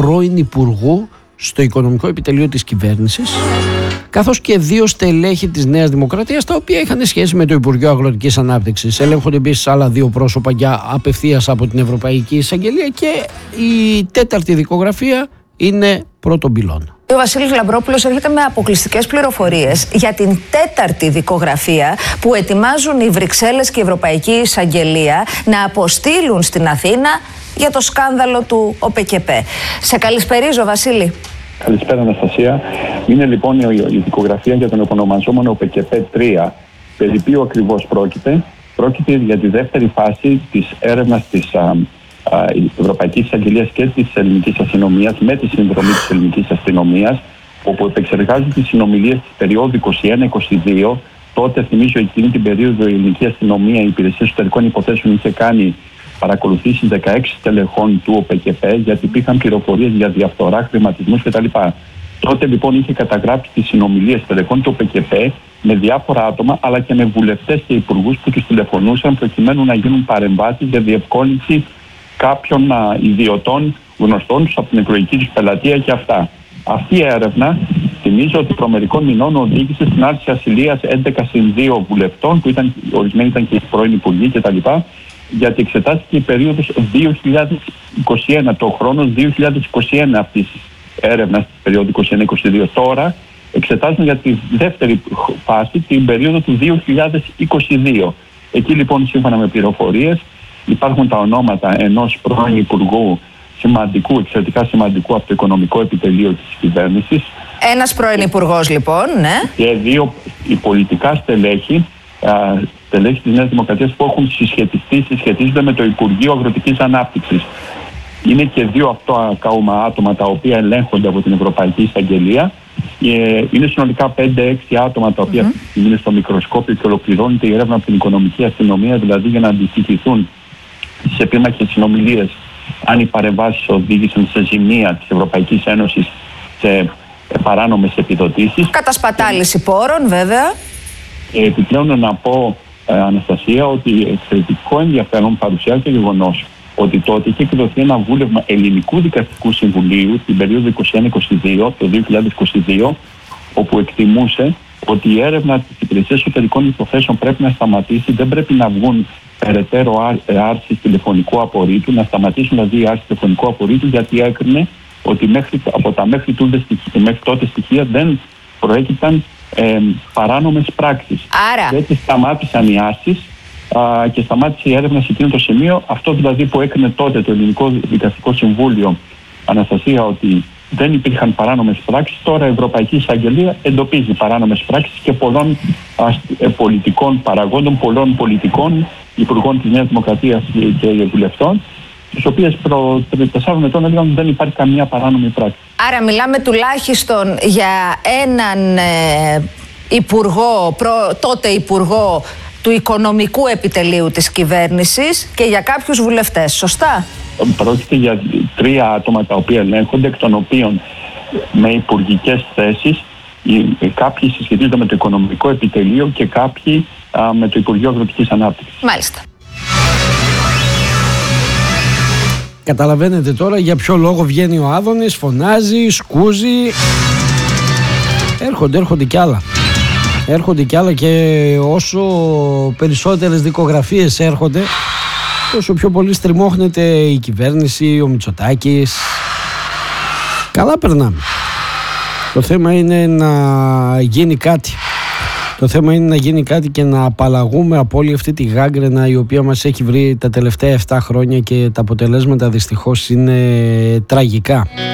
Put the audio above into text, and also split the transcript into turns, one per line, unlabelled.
πρώην υπουργού στο οικονομικό επιτελείο της κυβέρνησης, καθώς και 2 στελέχη της Νέας Δημοκρατίας, τα οποία είχαν σχέση με το Υπουργείο Αγροτικής Ανάπτυξης. Ελέγχονται επίσης άλλα 2 πρόσωπα για απευθείας από την Ευρωπαϊκή Εισαγγελία και η 4η δικογραφία είναι πρώτον πυλώνα.
Ο Βασίλης Λαμπρόπουλος έρχεται με αποκλειστικές πληροφορίες για την 4η δικογραφία που ετοιμάζουν οι Βρυξέλλες και η Ευρωπαϊκή Εισαγγελία να αποστείλουν στην Αθήνα για το σκάνδαλο του ΟΠΕΚΕΠΕ. Σε καλησπερίζω, Βασίλη.
Καλησπέρα, Αναστασία. Είναι λοιπόν η δικογραφία για τον επωνομαζόμενο ΟΠΕΚΕΠΕ 3. Περί ποιου ακριβώς πρόκειται? Πρόκειται για τη δεύτερη φάση της έρευνας της Ευρωπαϊκής Εισαγγελίας και της Ελληνικής Αστυνομίας με τη συνδρομή της Ελληνικής Αστυνομίας, όπου επεξεργάζουν τις συνομιλίες της περίοδου 21-22. Τότε, θυμίζω, εκείνη την περίοδο η Ελληνική Αστυνομία, η Υπηρεσία Εσωτερικών Υποθέσεων, είχε κάνει παρακολουθήσεις 16 στελεχών του ΟΠΕΚΕΠΕ, γιατί υπήρχαν πληροφορίες για διαφθορά, χρηματισμούς κτλ. Τότε λοιπόν είχε καταγράψει τις συνομιλίες στελεχών του ΟΠΕΚΕΠΕ με διάφορα άτομα, αλλά και με βουλευτές και υπουργούς που τους τηλεφωνούσαν προκειμένου να γίνουν παρεμβάσεις για διευκόλυνση κάποιων ιδιωτών γνωστών τους από την εκλογική τους πελατεία και αυτά. Αυτή η έρευνα, θυμίζω ότι προμερικών μηνών οδήγησε στην άρση ασυλίας 11-2 βουλευτών, που ορισμένοι ήταν και πρώην υπουργοί κτλ., γιατί εξετάστηκε η περίοδος 2021, το χρόνος 2021 αυτής της έρευνας, της περίοδου 21-22. Τώρα εξετάζουν για τη δεύτερη φάση την περίοδο του 2022. Εκεί λοιπόν, σύμφωνα με πληροφορίες, υπάρχουν τα ονόματα ενός πρώην υπουργού σημαντικού, εξαιρετικά σημαντικού από το οικονομικό επιτελείο της κυβέρνησης.
Ένας πρώην υπουργός λοιπόν, ναι. Και
2 πολιτικά στελέχη της Νέας Δημοκρατίας που έχουν συσχετίζονται με το Υπουργείο Αγροτικής Ανάπτυξης. Είναι και 2 αυτό ακόμα άτομα τα οποία ελέγχονται από την Ευρωπαϊκή Εισαγγελία. Είναι συνολικά 5-6 άτομα τα οποία είναι στο μικροσκόπιο και ολοκληρώνεται η έρευνα από την Οικονομική Αστυνομία, δηλαδή για να αντιστοιχηθούν στις επίμαχες συνομιλίες αν οι παρεμβάσεις οδήγησαν σε ζημία της Ευρωπαϊκής Ένωσης σε παράνομες επιδοτήσεις.
Κατασπατάληση πόρων, βέβαια.
Επιπλέον να πω, Αναστασία, ότι εξαιρετικό ενδιαφέρον παρουσιάζει το γεγονός ότι τότε είχε εκδοθεί ένα βούλευμα Ελληνικού Δικαστικού Συμβουλίου την περίοδο 21-22, το 2022, όπου εκτιμούσε ότι η έρευνα της Υπηρεσίας Εσωτερικών Υποθέσεων πρέπει να σταματήσει, δεν πρέπει να βγουν περαιτέρω άρσεις τηλεφωνικού απορρίτου, να σταματήσουν δηλαδή οι άρσεις τηλεφωνικού απορρίτου, γιατί έκρινε ότι από τα μέχρι τότε στοιχεία δεν προέκυπταν παράνομες πράξεις.
Άρα.
Έτσι σταμάτησαν οι άρσεις και σταμάτησε η έρευνα σε εκείνο το σημείο. Αυτό δηλαδή που έκρινε τότε το Ελληνικό Δικαστικό Συμβούλιο, Αναστασία, ότι δεν υπήρχαν παράνομες πράξεις, τώρα η Ευρωπαϊκή Εισαγγελία εντοπίζει παράνομες πράξεις και πολλών πολιτικών παραγόντων, πολλών πολιτικών υπουργών της Νέας Δημοκρατίας και βουλευτών, τις οποίες προ 4 ετών έλεγαν ότι δεν υπάρχει καμία παράνομη πράξη.
Άρα μιλάμε τουλάχιστον για έναν τότε υπουργό του οικονομικού επιτελείου της κυβέρνησης και για κάποιους βουλευτές, σωστά?
Πρόκειται για 3 άτομα τα οποία ελέγχονται, εκ των οποίων με υπουργικές θέσεις κάποιοι συσχετίζονται με το οικονομικό επιτελείο και κάποιοι με το Υπουργείο Αγροτικής Ανάπτυξης.
Μάλιστα.
Καταλαβαίνετε τώρα για ποιο λόγο βγαίνει ο Άδωνης, φωνάζει, σκούζει. Έρχονται κι άλλα. Έρχονται κι άλλα και όσο περισσότερες δικογραφίες έρχονται, τόσο πιο πολύ στριμώχνεται η κυβέρνηση, ο Μητσοτάκης. Καλά περνάμε. Το θέμα είναι να γίνει κάτι. Το θέμα είναι να γίνει κάτι και να απαλλαγούμε από όλη αυτή τη γάγκρενα η οποία μας έχει βρει τα τελευταία 7 χρόνια και τα αποτελέσματα δυστυχώς είναι τραγικά.